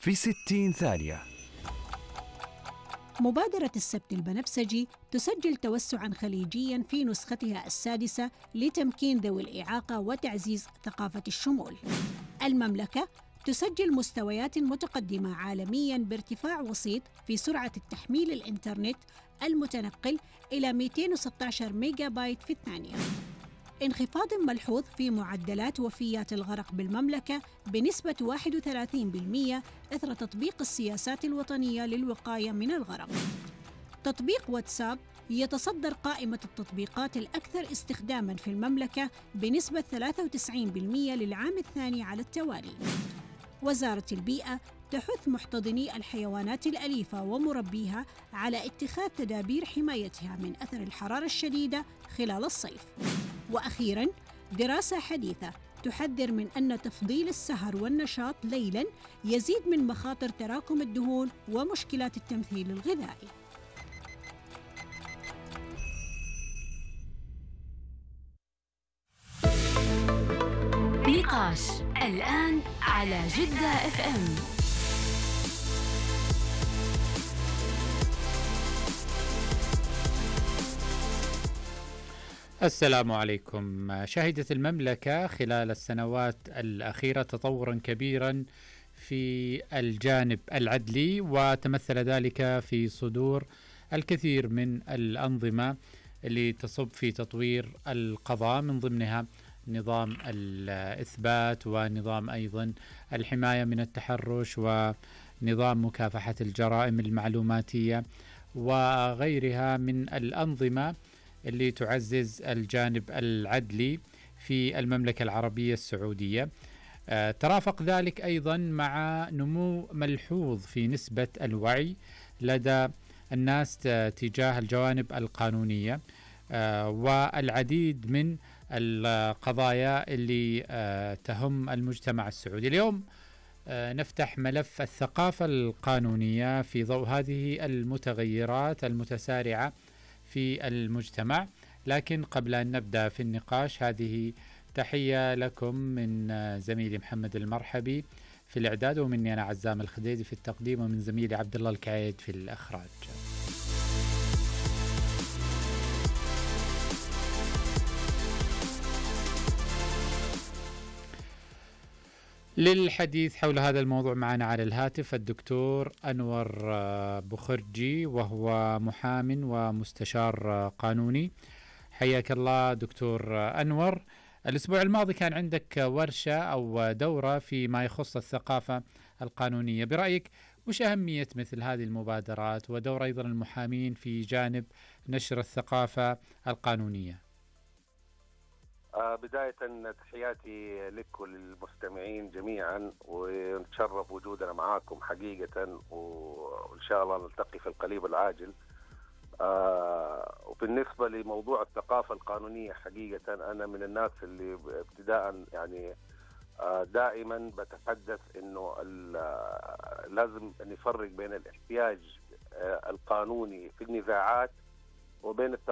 في 60 ثانية. مبادرة السبت البنفسجي تسجل توسعاً خليجياً في نسختها السادسة لتمكين ذوي الإعاقة وتعزيز ثقافة الشمول. المملكة تسجل مستويات متقدمة عالمياً بارتفاع وسيط في سرعة التحميل الإنترنت المتنقل إلى 216 ميجا بايت في الثانية. انخفاض ملحوظ في معدلات وفيات الغرق بالمملكة بنسبة 31% إثر تطبيق السياسات الوطنية للوقاية من الغرق. تطبيق واتساب يتصدر قائمة التطبيقات الأكثر استخداماً في المملكة بنسبة 93% للعام الثاني على التوالي. وزارة البيئة تحث محتضني الحيوانات الأليفة ومربيها على اتخاذ تدابير حمايتها من أثر الحرارة الشديدة خلال الصيف. وأخيراً، دراسة حديثة تحذر من أن تفضيل السهر والنشاط ليلاً يزيد من مخاطر تراكم الدهون ومشكلات التمثيل الغذائي. نقاش الآن على جدة اف ام. السلام عليكم. شهدت المملكة خلال السنوات الأخيرة تطوراً كبيراً في الجانب العدلي، وتمثل ذلك في صدور الكثير من الأنظمة اللي تصب في تطوير القضاء، من ضمنها نظام الإثبات، ونظام أيضاً الحماية من التحرش، ونظام مكافحة الجرائم المعلوماتية، وغيرها من الأنظمة اللي تعزز الجانب العدلي في المملكة العربية السعودية. ترافق ذلك أيضا مع نمو ملحوظ في نسبة الوعي لدى الناس تجاه الجوانب القانونية، والعديد من القضايا اللي تهم المجتمع السعودي. اليوم نفتح ملف الثقافة القانونية في ضوء هذه المتغيرات المتسارعة في المجتمع. لكن قبل أن نبدأ في النقاش، هذه تحية لكم من زميلي محمد المرحبي في الإعداد، ومني أنا عزام الخديدي في التقديم، ومن زميلي عبد الله الكعيد في الإخراج. للحديث حول هذا الموضوع معنا على الهاتف الدكتور أنور بخرجي، وهو محام ومستشار قانوني. حياك الله دكتور أنور. الأسبوع الماضي كان عندك ورشة أو دورة فيما يخص الثقافة القانونية. برأيك وش أهمية مثل هذه المبادرات ودور أيضا المحامين في جانب نشر الثقافة القانونية؟ بداية تحياتي لك وللمستمعين جميعا، ونتشرف وجودنا معاكم حقيقة، وإن شاء الله نلتقي في القريب العاجل. وبالنسبة لموضوع الثقافة القانونية، حقيقة أنا من الناس اللي ابتداء يعني دائما بتحدث إنه لازم نفرق بين الاحتياج القانوني في النزاعات وبين